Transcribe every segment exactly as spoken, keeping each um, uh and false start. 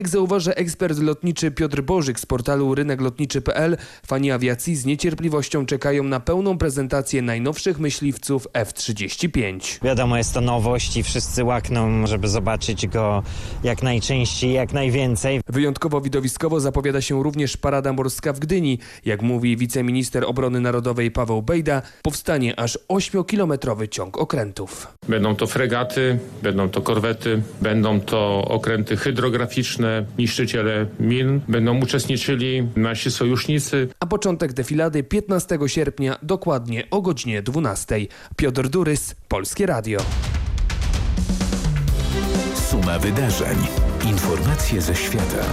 Jak zauważa ekspert lotniczy Piotr Bożyk z portalu rynek lotniczy kropka p l, fani awiacji z niecierpliwością czekają na pełną prezentację najnowszych myśliwców F trzydzieści pięć. Wiadomo, jest to nowość i wszyscy łakną, żeby zobaczyć go jak najczęściej, jak najwięcej. Wyjątkowo widowiskowo zapowiada się również parada morska w Gdyni. Jak mówi wiceminister obrony narodowej Paweł Bejda, powstanie aż ośmiokilometrowy ciąg okrętów. Będą to fregaty, będą to korwety, będą to okręty hydrograficzne, niszczyciele min, będą uczestniczyli nasi sojusznicy. A początek defilady piętnastego sierpnia, dokładnie o godzinie dwunastej. Piotr Durys, Polskie Radio. Suma wydarzeń. Informacje ze świata.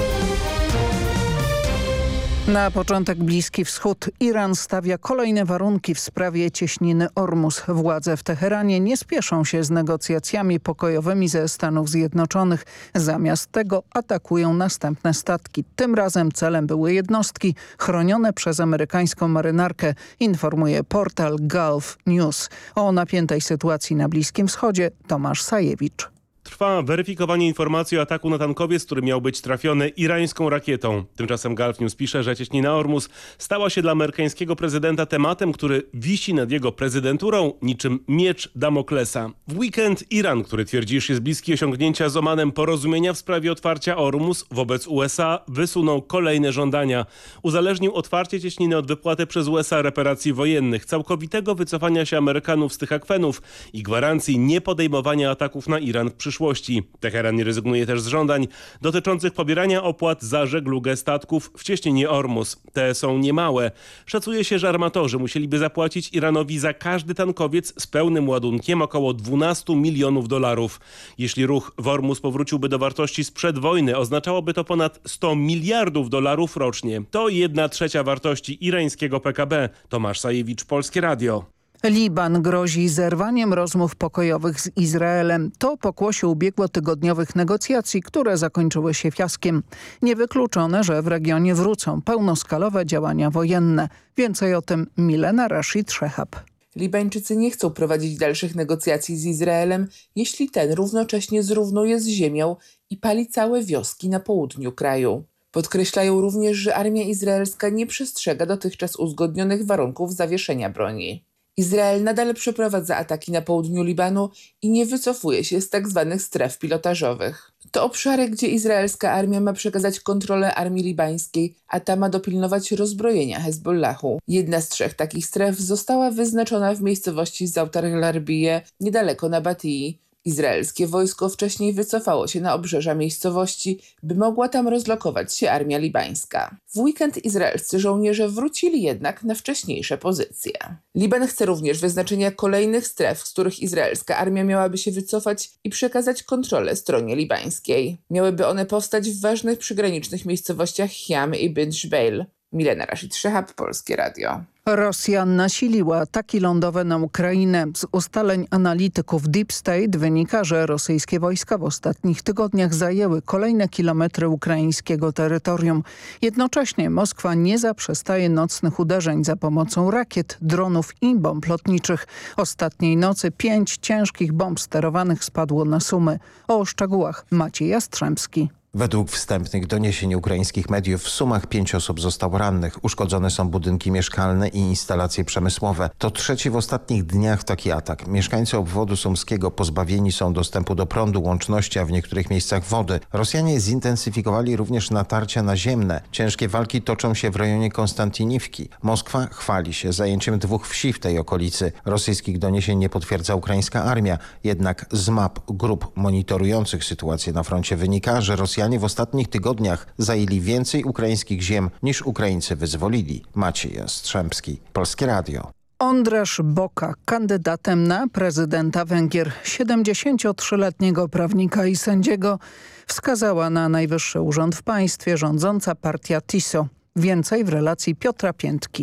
Na początek Bliski Wschód. Iran stawia kolejne warunki w sprawie cieśniny Ormus. Władze w Teheranie nie spieszą się z negocjacjami pokojowymi ze Stanów Zjednoczonych. Zamiast tego atakują następne statki. Tym razem celem były jednostki chronione przez amerykańską marynarkę, informuje portal Gulf News. O napiętej sytuacji na Bliskim Wschodzie Tomasz Sajewicz. Trwa weryfikowanie informacji o ataku na tankowiec, który miał być trafiony irańską rakietą. Tymczasem Gulf News pisze, że cieśnina Ormus stała się dla amerykańskiego prezydenta tematem, który wisi nad jego prezydenturą niczym miecz Damoklesa. W weekend Iran, który twierdzi, iż jest bliski osiągnięcia z Omanem porozumienia w sprawie otwarcia Ormus wobec U S A, wysunął kolejne żądania. Uzależnił otwarcie cieśniny od wypłaty przez U S A reparacji wojennych, całkowitego wycofania się Amerykanów z tych akwenów i gwarancji niepodejmowania ataków na Iran w przyszłości. Teheran nie rezygnuje też z żądań dotyczących pobierania opłat za żeglugę statków w cieśninie Ormus. Te są niemałe. Szacuje się, że armatorzy musieliby zapłacić Iranowi za każdy tankowiec z pełnym ładunkiem około dwanaście milionów dolarów. Jeśli ruch w Ormus powróciłby do wartości sprzed wojny, oznaczałoby to ponad sto miliardów dolarów rocznie. To jedna trzecia wartości irańskiego P K B. Tomasz Sajewicz, Polskie Radio. Liban grozi zerwaniem rozmów pokojowych z Izraelem. To pokłosie ubiegłotygodniowych negocjacji, które zakończyły się fiaskiem. Niewykluczone, że w regionie wrócą pełnoskalowe działania wojenne. Więcej o tym Milena Rashid Szehab. Libańczycy nie chcą prowadzić dalszych negocjacji z Izraelem, jeśli ten równocześnie zrównuje z ziemią i pali całe wioski na południu kraju. Podkreślają również, że armia izraelska nie przestrzega dotychczas uzgodnionych warunków zawieszenia broni. Izrael nadal przeprowadza ataki na południu Libanu i nie wycofuje się z tzw. stref pilotażowych. To obszary, gdzie izraelska armia ma przekazać kontrolę armii libańskiej, a ta ma dopilnować rozbrojenia Hezbollahu. Jedna z trzech takich stref została wyznaczona w miejscowości Zautar el-Arbije, niedaleko Nabatii. Izraelskie wojsko wcześniej wycofało się na obrzeża miejscowości, by mogła tam rozlokować się armia libańska. W weekend izraelscy żołnierze wrócili jednak na wcześniejsze pozycje. Liban chce również wyznaczenia kolejnych stref, z których izraelska armia miałaby się wycofać i przekazać kontrolę stronie libańskiej. Miałyby one powstać w ważnych przygranicznych miejscowościach Hiam i Bint Jbeil. Milena Rashid Szehab, Polskie Radio. Rosja nasiliła ataki lądowe na Ukrainę. Z ustaleń analityków Deep State wynika, że rosyjskie wojska w ostatnich tygodniach zajęły kolejne kilometry ukraińskiego terytorium. Jednocześnie Moskwa nie zaprzestaje nocnych uderzeń za pomocą rakiet, dronów i bomb lotniczych. Ostatniej nocy pięć ciężkich bomb sterowanych spadło na Sumy. O szczegółach Maciej Jastrzębski. Według wstępnych doniesień ukraińskich mediów w Sumach pięć osób zostało rannych. Uszkodzone są budynki mieszkalne i instalacje przemysłowe. To trzeci w ostatnich dniach taki atak. Mieszkańcy obwodu sumskiego pozbawieni są dostępu do prądu, łączności, a w niektórych miejscach wody. Rosjanie zintensyfikowali również natarcia naziemne. Ciężkie walki toczą się w rejonie Konstantiniwki. Moskwa chwali się zajęciem dwóch wsi w tej okolicy. Rosyjskich doniesień nie potwierdza ukraińska armia. Jednak z map grup monitorujących sytuację na froncie wynika, że Rosjanie w ostatnich tygodniach zajęli więcej ukraińskich ziem niż Ukraińcy wyzwolili. Maciej Jastrzębski, Polskie Radio. Ondrzej Boka, kandydatem na prezydenta Węgier, siedemdziesięciotrzyletniego prawnika i sędziego, wskazała na najwyższy urząd w państwie rządząca partia Tiso. Więcej w relacji Piotra Piętki.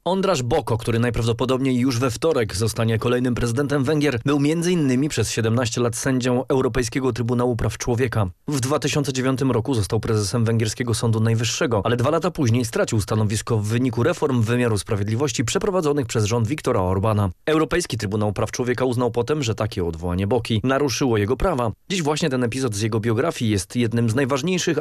Ondraż Boko, który najprawdopodobniej już we wtorek zostanie kolejnym prezydentem Węgier, był między innymi przez siedemnaście lat sędzią Europejskiego Trybunału Praw Człowieka. W dwa tysiące dziewiątym roku został prezesem węgierskiego Sądu Najwyższego, ale dwa lata później stracił stanowisko w wyniku reform wymiaru sprawiedliwości przeprowadzonych przez rząd Viktora Orbana. Europejski Trybunał Praw Człowieka uznał potem, że takie odwołanie Boki naruszyło jego prawa. Dziś właśnie ten epizod z jego biografii jest jednym z najważniejszych